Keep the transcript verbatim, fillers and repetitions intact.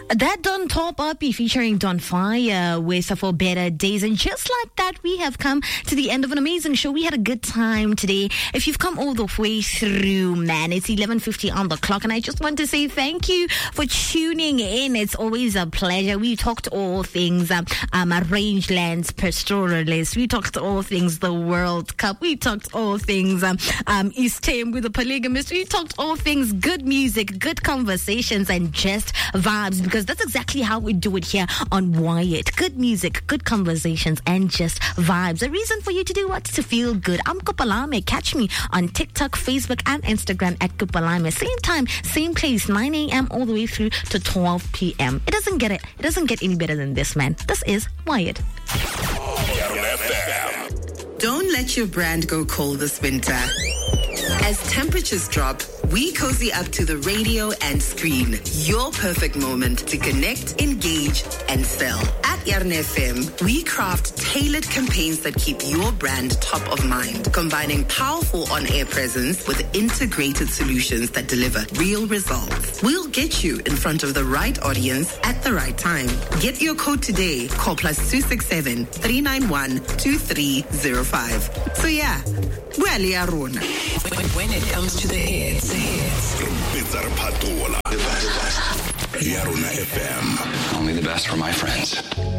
That Don Top Uppy featuring Don Fire with For Better Days. And just like that, we have come to the end of an amazing show. We had a good time today. If you've come all the way through, man, it's eleven fifty on the clock. And I just want to say thank you for tuning in. It's always a pleasure. We talked all things um, um, rangelands, pastoralists. We talked all things the World Cup. We talked all things um, um, East Tame with the polygamist. We talked all things good music, good conversations, and just vibes. Because that's exactly how we do it here on Wired. Good music, good conversations, and just vibes. A reason for you to do what? To feel good. I'm Kupalame. Catch me on TikTok, Facebook, and Instagram at Kupalame. Same time, same place, nine a.m. all the way through to twelve p.m. It doesn't get it. It doesn't get any better than this, man. This is Wired. Don't let your brand go cold this winter. As temperatures drop, we cozy up to the radio and screen. Your perfect moment to connect, engage, and sell. At Yarn F M, we craft tailored campaigns that keep your brand top of mind, combining powerful on-air presence with integrated solutions that deliver real results. We'll get you in front of the right audience at the right time. Get your code today. Call plus two six seven, three nine one, two three zero five. So yeah, well, Yarona. When it comes to the hits, the hits. Yarona F M. Only the best for my friends.